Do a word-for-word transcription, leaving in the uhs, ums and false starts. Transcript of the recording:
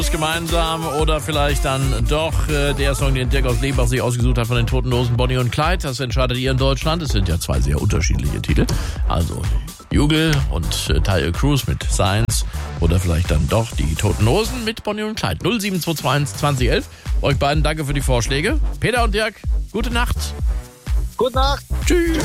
gemeinsam oder vielleicht dann doch äh, der Song, den Dirk aus Lebach sich ausgesucht hat von den Toten Hosen, Bonnie und Clyde. Das entscheidet ihr in Deutschland. Es sind ja zwei sehr unterschiedliche Titel. Also Jugel und äh, Taio Cruz mit Science oder vielleicht dann doch die Toten Hosen mit Bonnie und Clyde. null sieben zwei zwei eins zwanzig elf. Euch beiden danke für die Vorschläge. Peter und Dirk, gute Nacht. Gute Nacht. Tschüss.